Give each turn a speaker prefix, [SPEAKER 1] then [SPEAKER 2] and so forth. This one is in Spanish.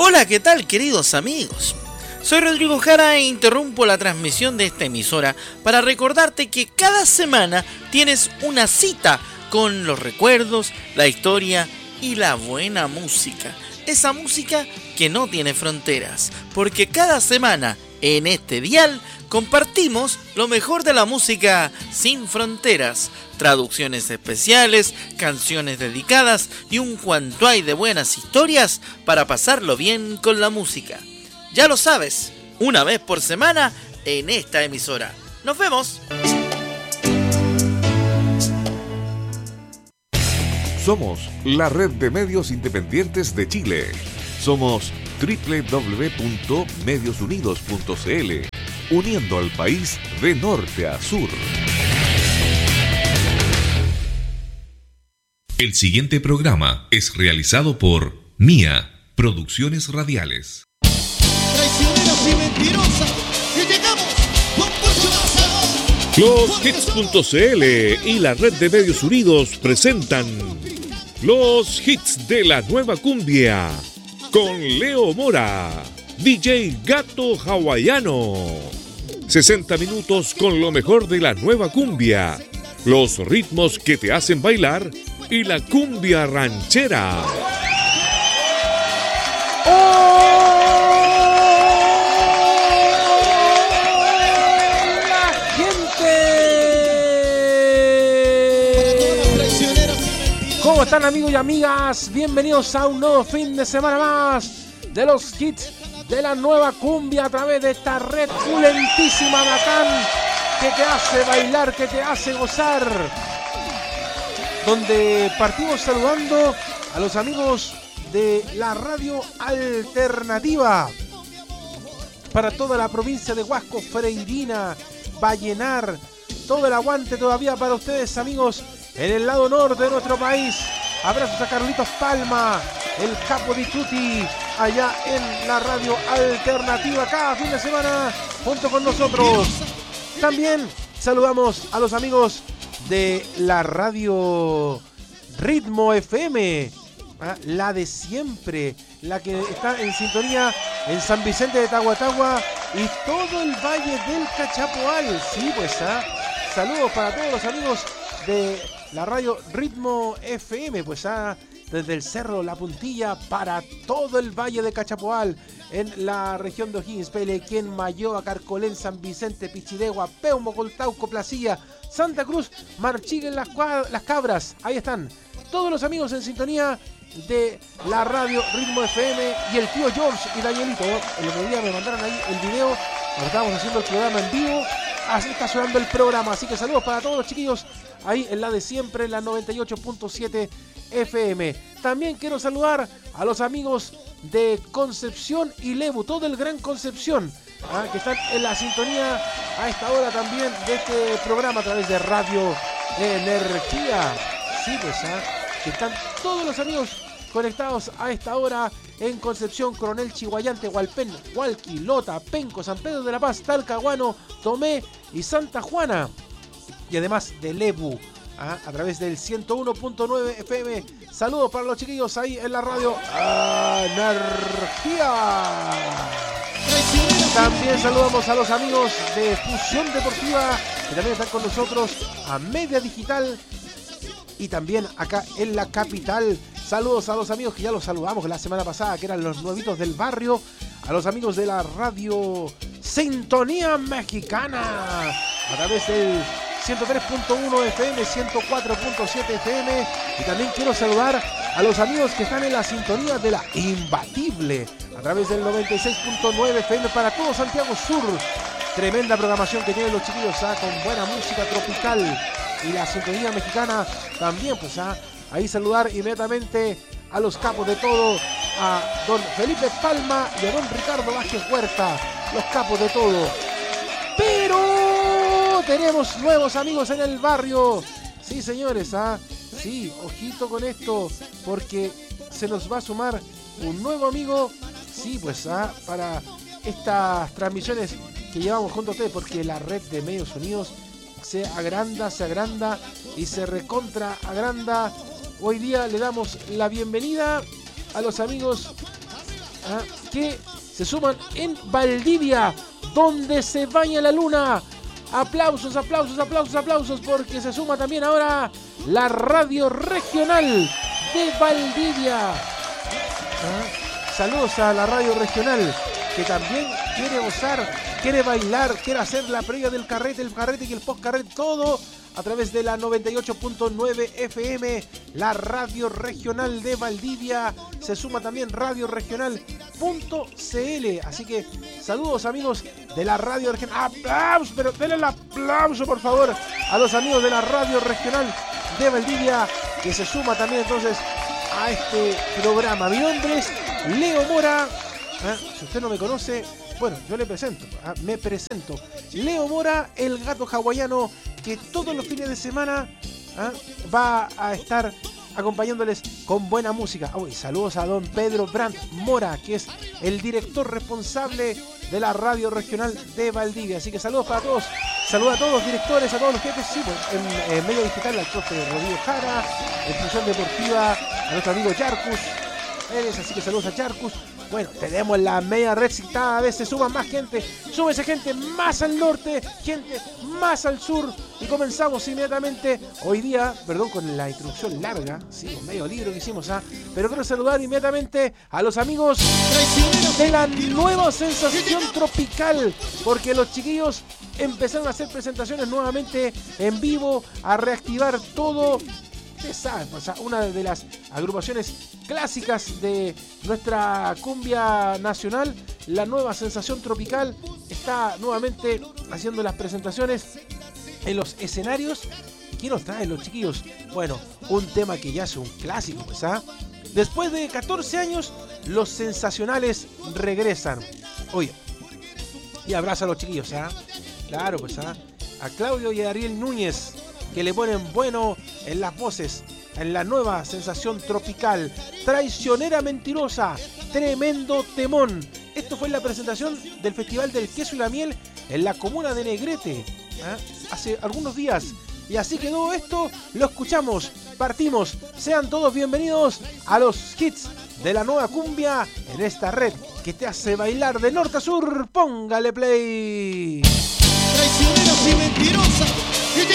[SPEAKER 1] Hola, ¿qué tal, queridos amigos? Soy Rodrigo Jara e interrumpo la transmisión de esta emisora para recordarte que cada semana tienes una cita con los recuerdos, la historia y la buena música. Esa música que no tiene fronteras, porque cada semana en este dial compartimos lo mejor de la música sin fronteras, traducciones especiales, canciones dedicadas y un cuanto hay de buenas historias para pasarlo bien con la música. Ya lo sabes, una vez por semana en esta emisora. ¡Nos vemos!
[SPEAKER 2] Somos la red de medios independientes de Chile. Somos www.mediosunidos.cl, uniendo al país de norte a sur.
[SPEAKER 3] El siguiente programa es realizado por Mía Producciones Radiales.
[SPEAKER 4] Traicioneros y mentirosas, que llegamos con mucho más amor.
[SPEAKER 5] Los Hits.cl y la red de medios unidos presentan los hits de la nueva cumbia con Leo Mora, DJ Gato Hawaiano. 60 minutos con lo mejor de la nueva cumbia, los ritmos que te hacen bailar y la cumbia ranchera.
[SPEAKER 6] ¡Hola, gente! ¿Cómo están, amigos y amigas? Bienvenidos a un nuevo fin de semana más de los hits de la nueva cumbia a través de esta red pulentísima, bacán, que te hace bailar, que te hace gozar. Donde partimos saludando a los amigos de la radio alternativa para toda la provincia de Huasco, Freirina, Vallenar, todo el aguante todavía para ustedes, amigos, en el lado norte de nuestro país. Abrazos a Carlitos Palma, el capo di tutti, allá en la radio alternativa cada fin de semana junto con nosotros. También saludamos a los amigos de la radio Ritmo FM, la de siempre, la que está en sintonía en San Vicente de Tahuatahua y todo el Valle del Cachapoal. Sí, pues, saludos para todos los amigos de la radio Ritmo FM, pues, desde el Cerro La Puntilla para todo el Valle de Cachapoal, en la región de O'Higgins, Pelequén, Mayoa, Carcolén, San Vicente, Pichidegua, Peumo, Coltauco, Placilla, Santa Cruz, Marchiguen, Las Cabras. Ahí están todos los amigos en sintonía de la radio Ritmo FM y el tío George y Danielito. El otro día me mandaron ahí el video cuando estábamos haciendo el programa en vivo. Así está sonando el programa, así que saludos para todos los chiquillos ahí en la de siempre, en la 98.7 FM. También quiero saludar a los amigos de Concepción y Lebu, todo el Gran Concepción, que están en la sintonía a esta hora también de este programa a través de Radio Energía. Sí, pues, que están todos los amigos conectados a esta hora en Concepción, Coronel, Chihuayante, Hualpén, Hualqui, Lota, Penco, San Pedro de la Paz, Talcahuano, Tomé y Santa Juana. Y además de Lebu, a través del 101.9 FM. Saludos para los chiquillos ahí en la radio Energía. También saludamos a los amigos de Fusión Deportiva, que también están con nosotros, a Media Digital y también acá en la capital. Saludos a los amigos que ya los saludamos la semana pasada, que eran los nuevitos del barrio, a los amigos de la radio Sintonía Mexicana, a través del 103.1 FM, 104.7 FM. Y también quiero saludar a los amigos que están en la sintonía de la Imbatible, a través del 96.9 FM para todo Santiago Sur. Tremenda programación que tienen los chiquillos, con buena música tropical. Y la sintonía mexicana también, pues, ahí saludar inmediatamente a los capos de todo, a don Felipe Palma y a don Ricardo Vázquez Huerta, los capos de todo. Pero tenemos nuevos amigos en el barrio. Sí, señores, sí, ojito con esto, porque se nos va a sumar un nuevo amigo, sí, pues, para estas transmisiones que llevamos junto a ustedes, porque la red de Medios Unidos se agranda y se recontra agranda. Hoy día le damos la bienvenida a los amigos que se suman en Valdivia, donde se baña la luna. Aplausos, aplausos, aplausos, aplausos, porque se suma también ahora la radio regional de Valdivia. Saludos a la radio regional, que también quiere gozar, quiere bailar, quiere hacer la previa del carrete, el carrete y el post-carrete, todo a través de la 98.9 FM, la radio regional de Valdivia. Se suma también radio regional.cl. Así que saludos, amigos de la radio regional. ¡Aplausos! Pero denle el aplauso, por favor, a los amigos de la radio regional de Valdivia, que se suma también entonces a este programa. Mi nombre es Leo Mora. Si usted no me conoce, bueno, yo le presento, me presento. Leo Mora, el gato hawaiano, que todos los fines de semana va a estar acompañándoles con buena música. Saludos a don Pedro Brandt Mora, que es el director responsable de la radio regional de Valdivia. Así que saludos para todos. Saludos a todos los directores, a todos los jefes. Sí, pues, en medio digital, al profe Rodrigo Jara, en función deportiva, a nuestro amigo Yarcus Pérez. Así que saludos a Yarcus. Bueno, tenemos la media red, si cada vez se suma más gente, súbese gente más al norte, gente más al sur, y comenzamos inmediatamente hoy día, perdón con la introducción larga, sí, un medio libro que hicimos, pero quiero saludar inmediatamente a los amigos de la nueva sensación tropical, porque los chiquillos empezaron a hacer presentaciones nuevamente en vivo, a reactivar todo. Ustedes saben, una de las agrupaciones clásicas de nuestra cumbia nacional, la nueva sensación tropical, está nuevamente haciendo las presentaciones en los escenarios. ¿Qué nos traen los chiquillos? Bueno, un tema que ya es un clásico, Después de 14 años, los sensacionales regresan. Oye, y abraza a los chiquillos, Claro, a Claudio y a Ariel Núñez, que le ponen bueno en las voces, en la nueva sensación tropical. Traicionera mentirosa, tremendo temón. Esto fue en la presentación del Festival del Queso y la Miel en la comuna de Negrete, hace algunos días. Y así quedó esto, lo escuchamos, partimos. Sean todos bienvenidos a los hits de la nueva cumbia en esta red que te hace bailar de norte a sur. Póngale play.
[SPEAKER 4] Traicioneros y mentirosas.